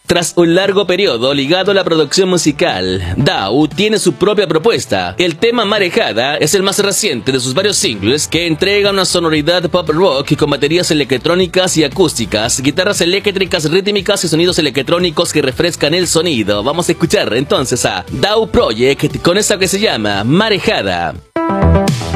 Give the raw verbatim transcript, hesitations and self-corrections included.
Tras un largo periodo ligado a la producción musical, Dau tiene su propia propuesta. El tema Marejada es el más reciente de sus varios singles que entrega una sonoridad pop rock con baterías electrónicas y acústicas, guitarras eléctricas rítmicas y sonidos electrónicos que refrescan el sonido. Vamos a escuchar entonces a Dau Project con esta que se llama Marejada.